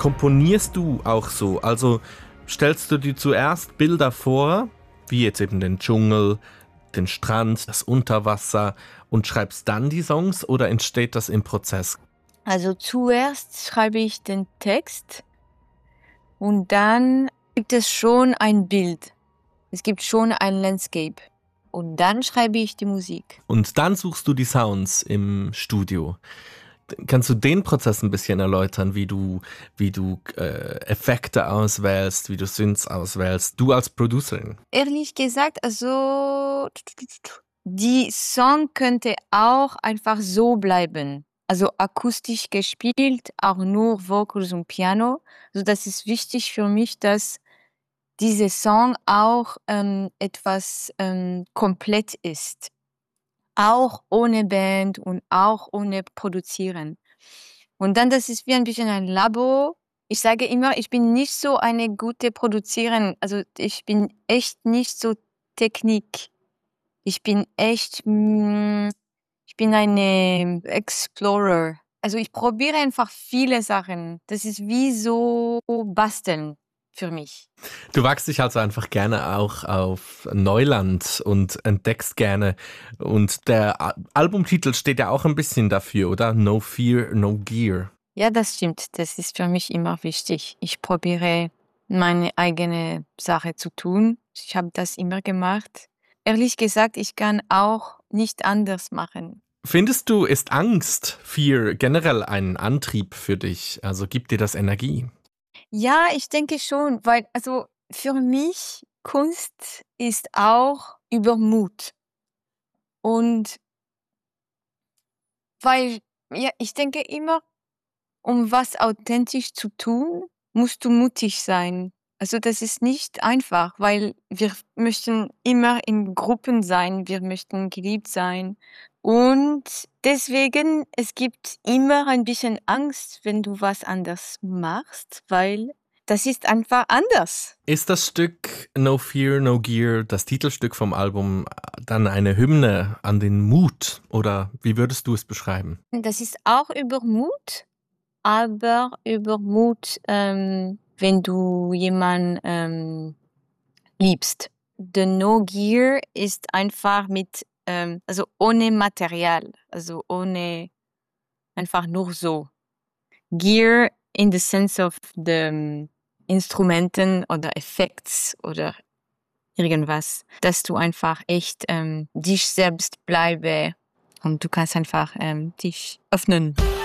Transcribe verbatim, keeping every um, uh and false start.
Komponierst du auch so? Also stellst du dir zuerst Bilder vor, wie jetzt eben den Dschungel, den Strand, das Unterwasser und schreibst dann die Songs oder entsteht das im Prozess? Also zuerst schreibe ich den Text und dann gibt es schon ein Bild. Es gibt schon ein Landscape. Und dann schreibe ich die Musik. Und dann suchst du die Sounds im Studio. Kannst du den Prozess ein bisschen erläutern, wie du, wie du äh, Effekte auswählst, wie du Synths auswählst, du als Producerin? Ehrlich gesagt, also die Song könnte auch einfach so bleiben. Also akustisch gespielt, auch nur Vocals und Piano. Also das ist wichtig für mich, dass dieser Song auch ähm, etwas ähm, komplett ist. Auch ohne Band und auch ohne Produzieren. Und dann, das ist wie ein bisschen ein Labo. Ich sage immer, ich bin nicht so eine gute Produziererin. Also ich bin echt nicht so Technik. Ich bin echt, mm, ich bin eine Explorer. Also ich probiere einfach viele Sachen. Das ist wie so basteln für mich. Du wagst dich also einfach gerne auch auf Neuland und entdeckst gerne. Und der A- Albumtitel steht ja auch ein bisschen dafür, oder? No Fear, No Gear. Ja, das stimmt. Das ist für mich immer wichtig. Ich probiere meine eigene Sache zu tun. Ich habe das immer gemacht. Ehrlich gesagt, ich kann auch nicht anders machen. Findest du, ist Angst, Fear generell ein Antrieb für dich? Also gibt dir das Energie? Ja, ich denke schon, weil also für mich Kunst ist auch Übermut. Und weil, ja, ich denke immer, um was authentisch zu tun, musst du mutig sein. Also das ist nicht einfach, weil wir möchten immer in Gruppen sein, wir möchten geliebt sein. Und deswegen, es gibt immer ein bisschen Angst, wenn du was anders machst, weil das ist einfach anders. Ist das Stück No Fear, No Gear, das Titelstück vom Album, dann eine Hymne an den Mut? Oder wie würdest du es beschreiben? Das ist auch Übermut, aber Übermut, ähm, wenn du jemanden ähm, liebst. The No Gear ist einfach mit, ähm, also ohne Material, also ohne, einfach nur so. Gear in the sense of the um, Instrumenten oder Effekts oder irgendwas, dass du einfach echt ähm, dich selbst bleibe und du kannst einfach ähm, dich öffnen.